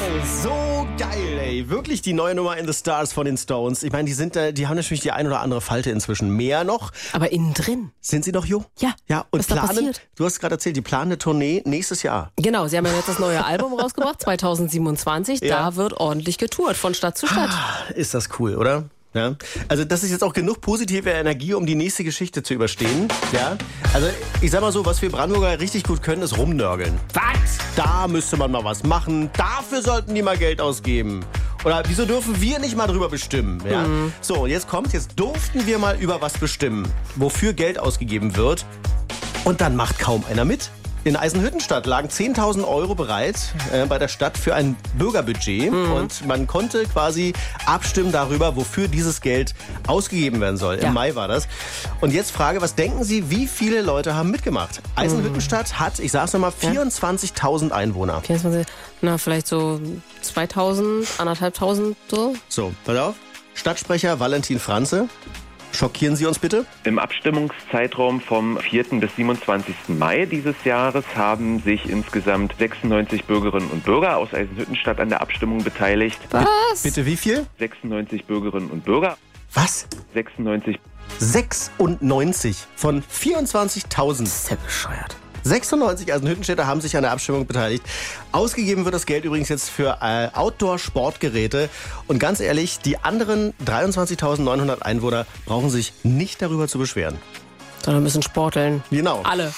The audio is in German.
So geil, ey. Wirklich die neue Nummer In the Stars von den Stones. Ich meine, die haben natürlich die ein oder andere Falte inzwischen. Mehr noch. Aber innen drin. Sind sie noch jung? Ja. Ja, und was da passiert? du hast gerade erzählt, die planen eine Tournee nächstes Jahr. Genau, sie haben ja jetzt das neue Album rausgebracht, 2027. Ja. Da wird ordentlich getourt, von Stadt zu Stadt. Ist das cool, oder? Ja. Also das ist jetzt auch genug positive Energie, um die nächste Geschichte zu überstehen. Ja. Also ich sag mal so, was wir Brandenburger richtig gut können, ist rumnörgeln. Was? Da müsste man mal was machen. Dafür sollten die mal Geld ausgeben. Oder wieso dürfen wir nicht mal drüber bestimmen? Ja? So, jetzt durften wir mal über was bestimmen, wofür Geld ausgegeben wird. Und dann macht kaum einer mit. In Eisenhüttenstadt lagen 10.000 Euro bereit bei der Stadt für ein Bürgerbudget. Und man konnte quasi abstimmen darüber, wofür dieses Geld ausgegeben werden soll. Ja. Im Mai war das. Und jetzt Frage, was denken Sie, wie viele Leute haben mitgemacht? Eisenhüttenstadt hat, ich sag's nochmal, 24.000 Einwohner. 24, vielleicht so 2.000, 1.500 so. So, pass auf. Stadtsprecher Valentin Franze. Schockieren Sie uns bitte. Im Abstimmungszeitraum vom 4. bis 27. Mai dieses Jahres haben sich insgesamt 96 Bürgerinnen und Bürger aus Eisenhüttenstadt an der Abstimmung beteiligt. Was? Bitte wie viel? 96 Bürgerinnen und Bürger. Was? 96. 96 von 24.000. Ist ja bescheuert. 96 Eisenhüttenstädter haben sich an der Abstimmung beteiligt. Ausgegeben wird das Geld übrigens jetzt für Outdoor-Sportgeräte. Und ganz ehrlich, die anderen 23.900 Einwohner brauchen sich nicht darüber zu beschweren. Sondern müssen sporteln. Genau. Alle.